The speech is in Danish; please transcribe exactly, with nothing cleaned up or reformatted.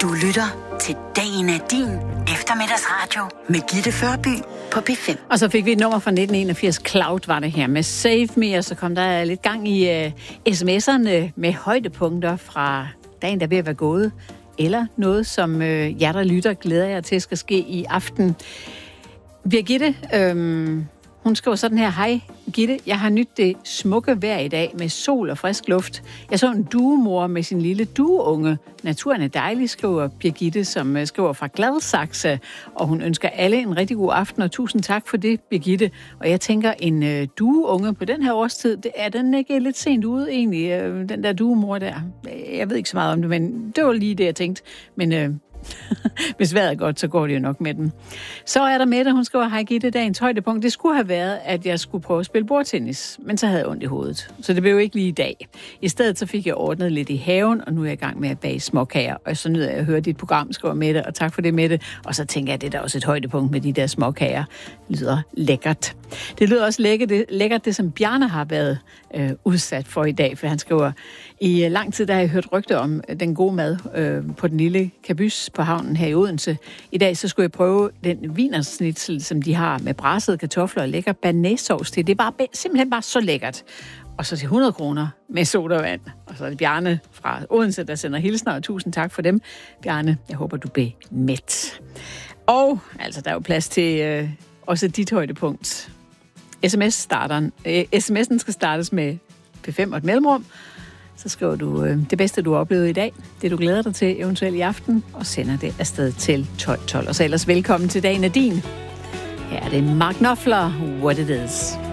Du lytter til Dagen er din eftermiddagsradio med Gitte Førby på P fem. Og så fik vi et nummer fra nitten enogfirs. Cloud var det her med Save Me, og så kom der lidt gang i uh, sms'erne med højdepunkter fra dagen, der er ved at være gået. Eller noget, som uh, jer, der lytter, glæder jer til, skal ske i aften. Birgitte, øhm, hun skriver sådan her: Hej Gitte, jeg har nydt det smukke vejr i dag med sol og frisk luft. Jeg så en duemor med sin lille dueunge. Naturen er dejlig, skriver Birgitte, som uh, skriver fra Gladsaxe, og hun ønsker alle en rigtig god aften, og tusind tak for det, Birgitte. Og jeg tænker, en uh, dueunge på den her årstid, det er den ikke lidt sent ude egentlig, uh, den der duemor der. Jeg ved ikke så meget om det, men det var lige det, jeg tænkte. Men uh, hvis vejret er godt, så går det jo nok med den. Så er der Mette, hun skriver: Hej Gitte, dagens højdepunkt. Det skulle have været, at jeg skulle prøve at spille bordtennis, men så havde jeg ondt i hovedet. Så det blev ikke lige i dag. I stedet så fik jeg ordnet lidt i haven, og nu er jeg i gang med at bage småkager. Og så nyder jeg at høre dit program, skriver Mette, og tak for det, Mette. Og så tænker jeg, at det er da også et højdepunkt med de der småkager. Det lyder lækkert. Det lyder også lækkert, det, lækkert, det som Bjarne har været øh, udsat for i dag, for han skriver: I lang tid der har jeg hørt rygter om den gode mad øh, på den lille kabys på havnen her i Odense. I dag så skulle jeg prøve den wienersnitzel, som de har med brassede kartofler og lækker banæssovs til. Det er bare, simpelthen bare så lækkert. Og så til hundrede kroner med sodavand. Og så er det Bjarne fra Odense, der sender hilsner, og tusind tak for dem. Bjarne, jeg håber, du bliver mæt. Og altså, der er jo plads til øh, også dit højdepunkt. S M S-starteren. Øh, sms'en skal startes med P fem og et mellemrum. Så skriver du øh, det bedste, du har oplevet i dag, det du glæder dig til eventuelt i aften, og sender det afsted til tolv tolv. Og så ellers velkommen til Dagen er din. Her er det Mark Knopfler, What It Is.